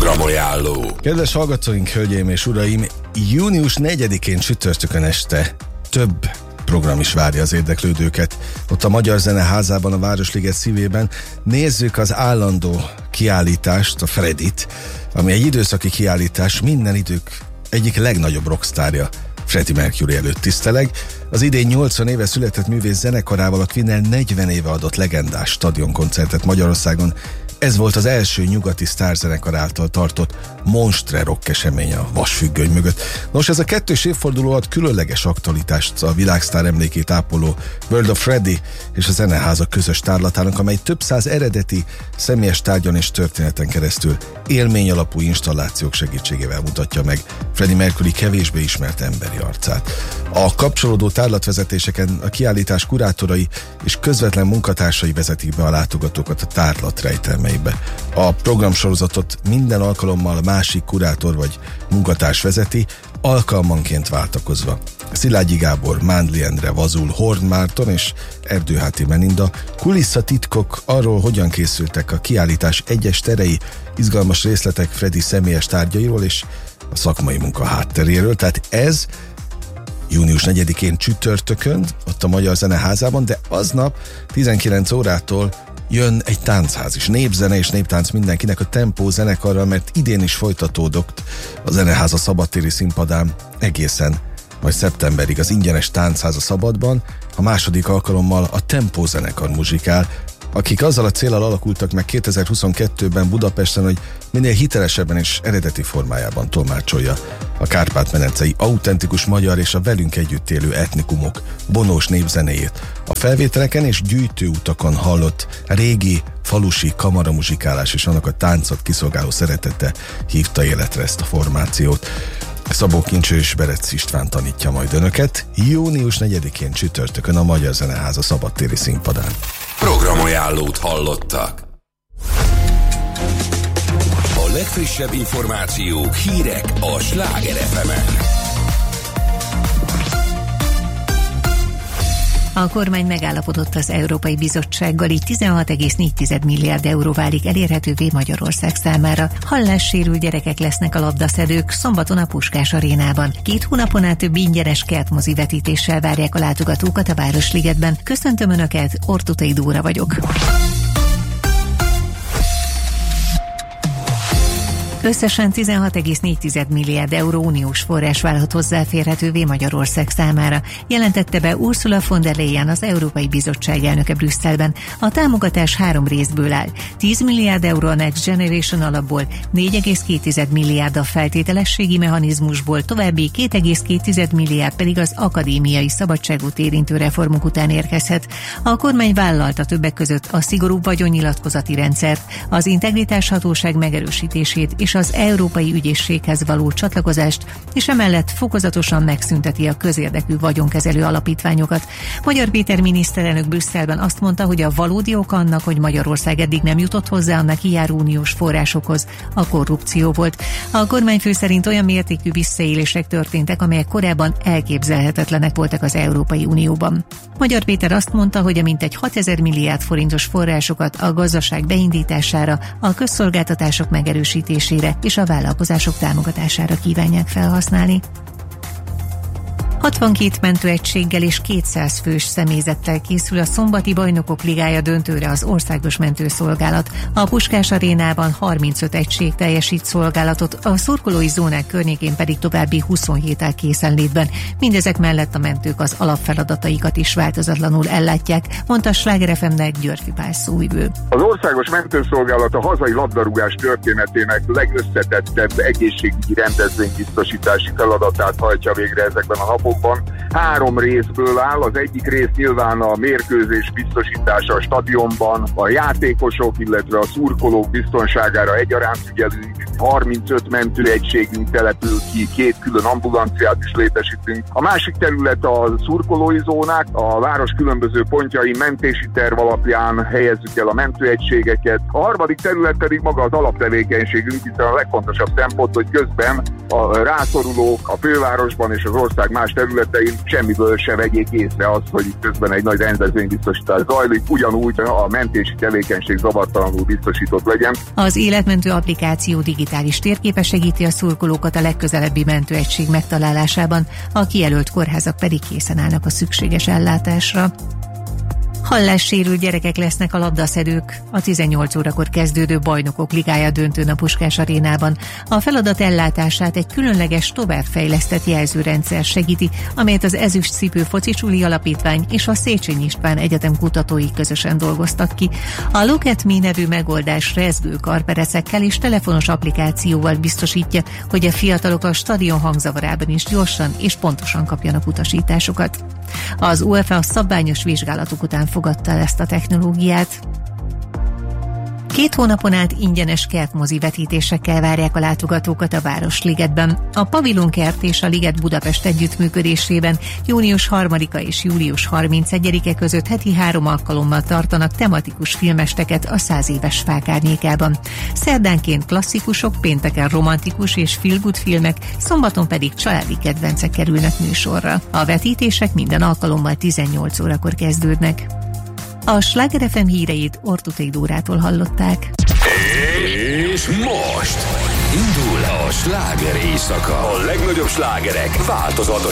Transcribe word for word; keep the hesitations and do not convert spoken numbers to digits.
Programajánló. Kedves hallgatóink, hölgyeim és uraim, június negyedikén csütörtökön este több program is várja az érdeklődőket. Ott a Magyar Zeneházában, a Városliget szívében nézzük az állandó kiállítást, a Freddit, ami egy időszaki kiállítás, minden idők egyik legnagyobb rockstárja, Freddie Mercury előtt tiszteleg. Az idén nyolcvan éve született művész zenekarával a Queen negyven éve adott legendás stadionkoncertet Magyarországon. Ez volt az első nyugati sztárzenekar által tartott monstre rock esemény a vasfüggöny mögött. Nos, ez a kettős évforduló ad különleges aktualitást a világsztár emlékét ápoló World of Freddie és a Zeneháza közös tárlatának, amely több száz eredeti, személyes tárgyon és történeten keresztül élmény alapú installációk segítségével mutatja meg Freddie Mercury kevésbé ismert emberi arcát. A kapcsolódó tárlatvezetéseken a kiállítás kurátorai és közvetlen munkatársai vezetik be a látogatókat a tárlat rejtelmeibe. A programsorozatot minden alkalommal másik kurátor vagy munkatárs vezeti, alkalmanként váltakozva. Szilágyi Gábor, Mándli Endre, Vazul, Horn Márton és Erdőháti Melinda kulisszatitkok arról, hogyan készültek a kiállítás egyes terei, izgalmas részletek Freddie személyes tárgyairól és a szakmai munka hátteréről. Tehát ez június negyedikén csütörtökön, ott a Magyar Zeneházában, de aznap tizenkilenc órától jön egy táncház is, népzene és néptánc mindenkinek, a Tempó zenekarral, mert idén is folytatódott a Zeneháza szabadtéri színpadán egészen majd szeptemberig az ingyenes táncház a Szabadban. A második alkalommal a Tempó zenekar muzsikál, akik azzal a céllal alakultak meg kétezer-huszonkettőben Budapesten, hogy minél hitelesebben és eredeti formájában tolmácsolja a kárpát-medencei autentikus magyar és a velünk együtt élő etnikumok vonós népzenéjét. A felvételeken és gyűjtőutakon hallott régi falusi kamaramuzsikálás és annak a táncot kiszolgáló szeretete hívta életre ezt a formációt. Szabó Kincső és Berec István tanítja majd önöket június negyedikén csütörtökön a Magyar Zeneháza szabadtéri színpadán. Programajánlót hallottak. A legfrissebb információk, hírek a Sláger ef emen. A kormány megállapodott az Európai Bizottsággal, így tizenhat egész négy milliárd euró válik elérhetővé Magyarország számára. Hallássérült gyerekek lesznek a labdaszedők szombaton a Puskás arénában. Két hónapon át több ingyenes kertmozi vetítéssel várják a látogatókat a Városligetben. Köszöntöm Önöket, Ortutai Dóra vagyok. Összesen tizenhat egész négy milliárd euró uniós forrás válhat hozzáférhetővé Magyarország számára, jelentette be Ursula von der Leyen, az Európai Bizottság elnöke Brüsszelben. A támogatás három részből áll. tíz milliárd euró a Next Generation alapból, négy egész két milliárd a feltételességi mechanizmusból, további két egész két milliárd pedig az akadémiai szabadságot érintő reformok után érkezhet. A kormány vállalta többek között a szigorúbb vagyonnyilatkozati rendszert, az integritáshatóság megerősítését és az Európai Ügyészséghez való csatlakozást, és emellett fokozatosan megszünteti a közérdekű vagyonkezelő alapítványokat. Magyar Péter miniszterelnök Brüsszelben azt mondta, hogy a valódi ok annak, hogy Magyarország eddig nem jutott hozzá a neki járó uniós forrásokhoz, a korrupció volt. A kormányfő szerint olyan mértékű visszaélések történtek, amelyek korábban elképzelhetetlenek voltak az Európai Unióban. Magyar Péter azt mondta, hogy a mintegy hatezer milliárd forintos forrásokat a gazdaság beindítására, a közszolgáltatások megerősítésére és a vállalkozások támogatására kívánják felhasználni. hatvankét mentőegységgel és kétszáz fős személyzettel készül a szombati Bajnokok Ligája döntőre az országos mentőszolgálat. A Puskás arénában harmincöt egység teljesít szolgálatot, a szurkolói zónák környékén pedig további huszonhét áll készenlétben. Mindezek mellett a mentők az alapfeladataikat is változatlanul ellátják, mondta Sláger ef emnek Györfi Pál Szóvivő. Az országos mentőszolgálat a hazai labdarúgás történetének legösszetettebb egészségügyi rendezvénybiztosítási feladatát hajtja végre ezekben a napokban. Három részből áll, az egyik rész nyilván a mérkőzés biztosítása a stadionban, a játékosok, illetve a szurkolók biztonságára egyaránt ügyelünk, harmincöt mentőegységünk települ ki, két külön ambulanciát is létesítünk. A másik terület a szurkolói zónák, a város különböző pontjai mentési terv alapján helyezzük el a mentőegységeket. A harmadik terület pedig maga az alaptevékenységünk, hiszen a legfontosabb szempont, hogy közben a rászorulók a fővárosban és az ország más területein semmiből se vegyék észre azt, hogy közben egy nagy rendezvénybiztosítás zajlik, ugyanúgy a mentési tevékenység zavartalanul biztosított legyen. Az életmentő applikáció digitális térképe segíti a szurkolókat a legközelebbi mentőegység megtalálásában, a kijelölt kórházak pedig készen állnak a szükséges ellátásra. Hallássérült gyerekek lesznek a labdaszedők. A tizennyolc órakor kezdődő Bajnokok Ligája döntőn a Puskás Arénában. A feladat ellátását egy különleges, továbbfejlesztett jelzőrendszer segíti, amelyet az Ezüst Cipő Focisuli Alapítvány és a Széchenyi István Egyetem kutatói közösen dolgoztak ki. A Look at Me nevű megoldás rezgő karperecekkel és telefonos applikációval biztosítja, hogy a fiatalok a stadion hangzavarában is gyorsan és pontosan kapjanak utasításokat. Az UEFA szabványos vizsgálatok után fogadta el ezt a technológiát. Két hónapon át ingyenes kertmozi vetítésekkel várják a látogatókat a Városligetben. A Pavilonkert és a Liget Budapest együttműködésében június harmadika és július harmincegyedike között heti három alkalommal tartanak tematikus filmesteket a száz éves fák árnyékában. Szerdánként klasszikusok, pénteken romantikus és feel-good filmek, szombaton pedig családi kedvencek kerülnek műsorra. A vetítések minden alkalommal tizennyolc órakor kezdődnek. A Sláger ef em híreit Ortuték Dórától hallották. És most indul a sláger éjszaka. A legnagyobb slágerek változatos